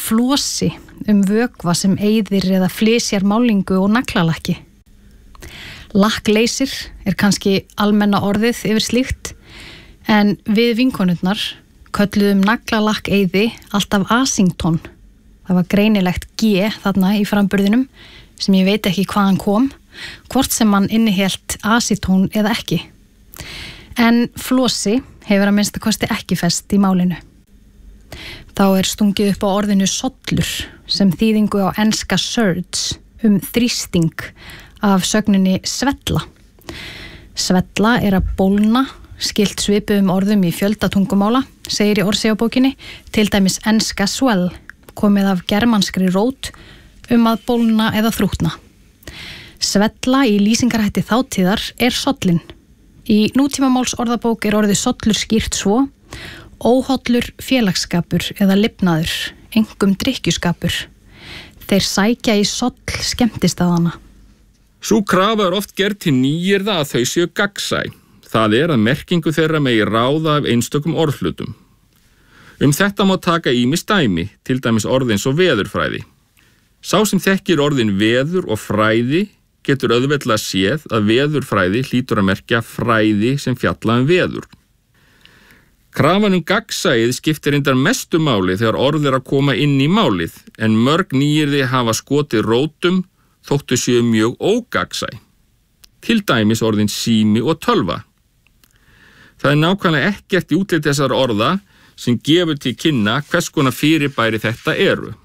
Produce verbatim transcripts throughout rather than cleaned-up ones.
flosi um vökva sem eyðir eða flysjar málingu og naglalakki. Lakkleysir er kannski almenna orðið yfir slíkt, en við vinkonurnar kölluðum naglalakk-eyði alltaf Asington. Það var greinilegt G þarna í framburðinum sem ég veit ekki hvaðan kom, hvort sem hann innihélt asitón eða ekki. En flosi hefur að minnsta kosti ekki fest í málinu. Þá er stungið upp á orðinu sollur sem þýðingu á enska surge um þrýsting af sögninni svella. Svella er að bólna, skilt svipuðum orðum í fjölda tungumála, segir í orðsifjabókinni, til dæmis enska swell, komið af germanskri rót um að bólna eða þrútna. Svella í lýsingarhætti þátíðar er sollin. Í nútímamáls orðabók er orðið sollur skýrt svo: óhollur félagsskapur eða lifnaður, engum drykkjuskapur. Þeir sækja í soll skemmtistaðana. Sú krafa er oft gerð til nýyrða að þau séu gagnsæ. Það er að merkingu þeirra megi ráða af einstökum orðhlutum. Um þetta má taka ýmis dæmi, til dæmis orð eins og veðurfræði. Sá sem þekkir orðin veður og fræði getur auðveldlega séð að veðurfræði hlýtur að merkja fræði sem fjalla um veður. Krafan um gagnsæið skiptir reyndar mestu máli þegar orð er að koma inn í málið, en mörg nýyrði hafa skotið rótum þóttu séu mjög ógagnsæ. Til dæmis orðin sími og tölva. Það er nákvæmlega ekkert í útlit þessar orða sem gefur til kynna hvers konar fyrirbæri þetta eru.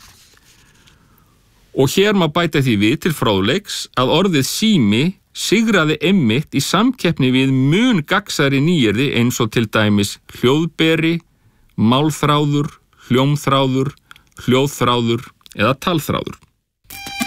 Og hér má bæta því við til fróðleiks að orðið sími sigraði einmitt í samkeppni við mun gagnsærri nýyrði eins og til dæmis hljóðberi, málþráður, hljómþráður, hljóðþráður eða talþráður.